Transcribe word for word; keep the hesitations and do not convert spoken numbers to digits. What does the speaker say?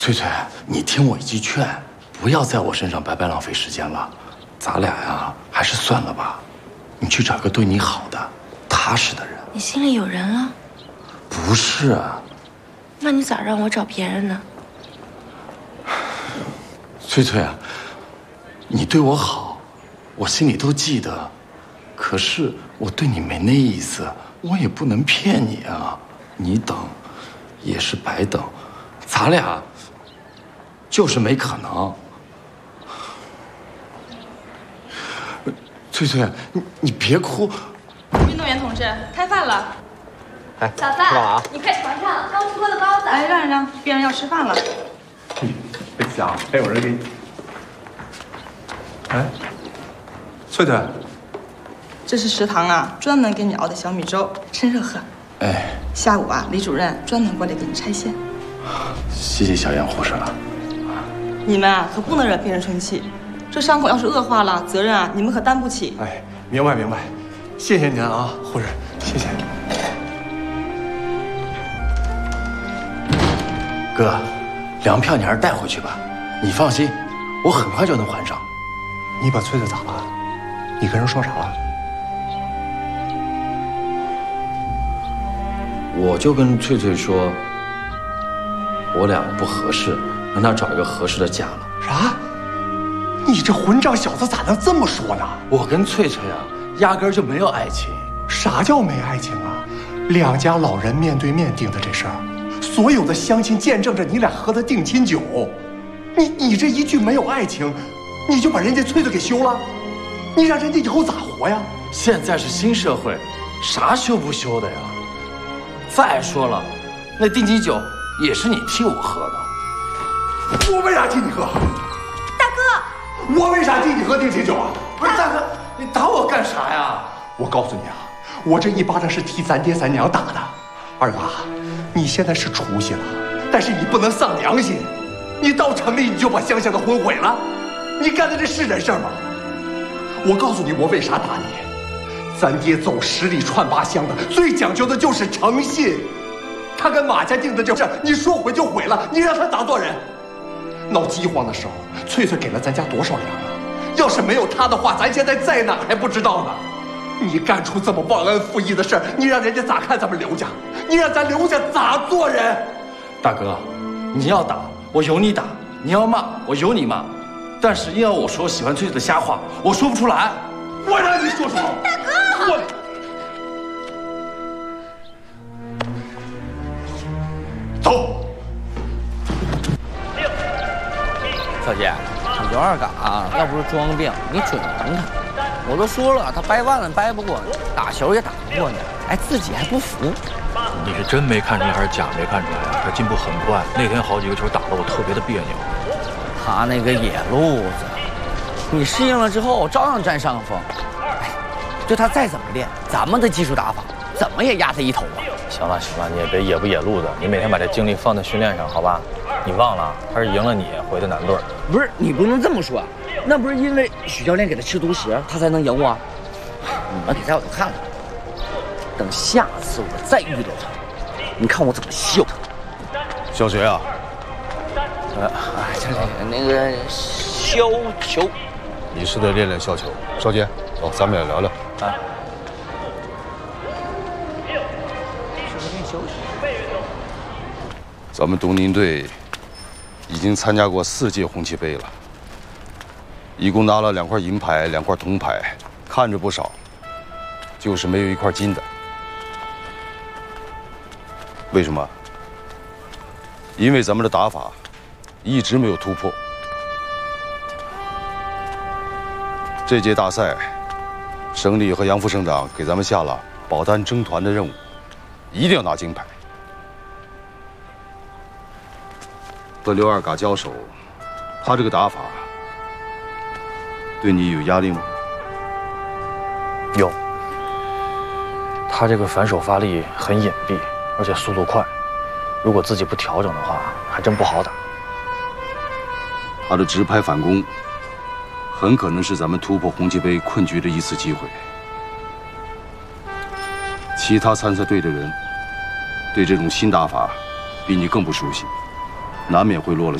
翠翠，你听我一句劝，不要在我身上白白浪费时间了。咱俩呀，还是算了吧。你去找个对你好的、踏实的人。 你心里有人了？ 不是啊。 那你咋让我找别人呢？ 翠翠啊，你对我好，我心里都记得。可是我对你没那意思，我也不能骗你啊。你等，也是白等。咱俩。 就是没可能，翠翠，你你别哭。 运动员同志，开饭了。 哎， 早饭， 吃干嘛？ 你快尝尝刚出锅的包子。 哎，让让，病人要吃饭了。 别想，还有人给你。哎，翠翠， 这是食堂啊，专门给你熬的小米粥，趁热喝。 哎， 下午啊，李主任专门过来给你拆线。 谢谢小杨护士了。 你们啊，可不能惹病人生气。这伤口要是恶化了，责任啊，你们可担不起。 哎，明白明白，谢谢您啊，护士，谢谢。 哥，粮票你还是带回去吧。你放心，我很快就能还上。 你把翠翠咋了？你跟人说啥了？ 我就跟翠翠说，我俩不合适。 让他找一个合适的嫁了。 啥？你这混账小子咋能这么说呢？ 我跟翠翠啊，压根儿就没有爱情。 啥叫没爱情啊？两家老人面对面定的这事儿，所有的乡亲见证着你俩喝的定亲酒。你你这一句没有爱情，你就把人家翠翠给休了？你让人家以后咋活呀？ 现在是新社会，啥休不休的呀？再说了，那定亲酒也是你替我喝的。 我为啥替你喝？ 大哥， 我为啥替你喝定亲酒啊？ 不是大哥，你打我干啥呀？ 我告诉你啊，我这一巴掌是替咱爹咱娘打的。二哥，你现在是出息了，但是你不能丧良心。你到城里你就把乡下的婚毁了，你干的这是人事吗？我告诉你，我为啥打你？咱爹走十里串八乡的，最讲究的就是诚信。他跟马家定的这事，你说毁就毁了，你让他咋做人？ 闹饥荒的时候，翠翠给了咱家多少粮啊？要是没有她的话，咱现在在哪还不知道呢。你干出这么忘恩负义的事儿，你让人家咋看咱们刘家？你让咱刘家咋做人？ 大哥，你要打我有你打，你要骂我有你骂，但是硬要我说喜欢翠翠的瞎话，我说不出来。 我让你说什么？ 大哥， 我。 走。 小姐，你刘二嘎啊，要不是装病，你准赢他。我都说了，他掰腕子掰不过你，打球也打不过你，哎，自己还不服。 你是真没看出来还是假没看出来啊？他进步很快，那天好几个球打得我特别的别扭。 他那个野路子，你适应了之后照样占上风。哎，就他再怎么练，咱们的技术打法怎么也压他一头啊。 行了行了，你也别野不野路的，你每天把这精力放在训练上，好吧？你忘了他是赢了你回的南顿。 不是，你不能这么说，那不是因为许教练给他吃独食，他才能赢我。你们比赛我都看了，等下次我再遇到他，你看我怎么削他。 小学啊， 呃，哎，这这那个削球， 你是得练练削球。少杰，走，咱们也聊聊。 啊。 咱们东宁队已经参加过四届红旗杯了，一共拿了两块银牌、两块铜牌，看着不少，就是没有一块金的。为什么？因为咱们的打法一直没有突破。这届大赛，省里和杨副省长给咱们下了保单争团的任务，一定要拿金牌。 和刘二嘎交手，他这个打法对你有压力吗？ 有。他这个反手发力很隐蔽，而且速度快，如果自己不调整的话，还真不好打。 他的直拍反攻，很可能是咱们突破红旗杯困局的一次机会。其他参赛队的人对这种新打法比你更不熟悉。 难免会落了